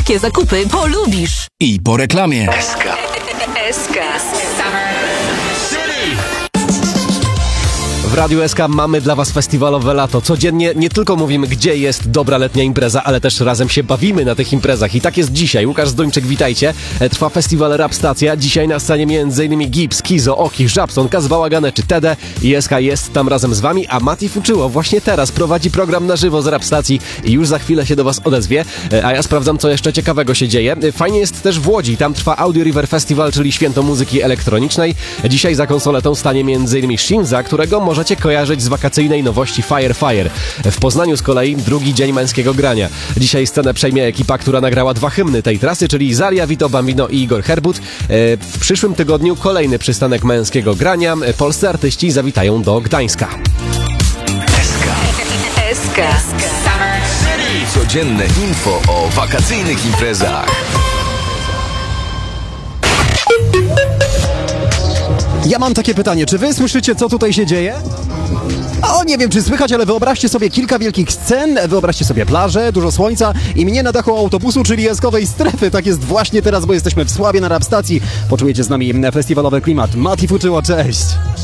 Szybkie zakupy polubisz. I po reklamie. SK. W Radiu SK mamy dla Was festiwalowe lato. Codziennie nie tylko mówimy, gdzie jest dobra letnia impreza, ale też razem się bawimy na tych imprezach. I tak jest dzisiaj. Łukasz Zduńczyk, witajcie. Trwa festiwal Rap Stacja. Dzisiaj na scenie m.in. Gibbs, Kizo, Oki, Żabson, Kaz Bałagane czy Tede. I SK jest tam razem z Wami, a Mati Fuczyło właśnie teraz prowadzi program na żywo z Rap Stacji i już za chwilę się do Was odezwie. A ja sprawdzam, co jeszcze ciekawego się dzieje. Fajnie jest też w Łodzi. Tam trwa Audio River Festival, czyli święto muzyki elektronicznej. Dzisiaj za konsoletą stanie m.in. Shinza, którego możecie kojarzyć z wakacyjnej nowości Fire Fire. W Poznaniu z kolei drugi dzień męskiego grania. Dzisiaj scenę przejmie ekipa, która nagrała 2 hymny tej trasy, czyli Zaria, Vito Bambino i Igor Herbut. W przyszłym tygodniu kolejny przystanek męskiego grania. Polscy artyści zawitają do Gdańska. SK. Codzienne info o wakacyjnych imprezach. Ja mam takie pytanie, czy wy słyszycie, co tutaj się dzieje? O, nie wiem, czy słychać, ale wyobraźcie sobie kilka wielkich scen, wyobraźcie sobie plażę, dużo słońca i mnie na dachu autobusu, czyli jaskowej strefy. Tak jest właśnie teraz, bo jesteśmy w Sławie na Rap Stacji. Poczujecie z nami festiwalowy klimat. Mati Fuczyło, cześć!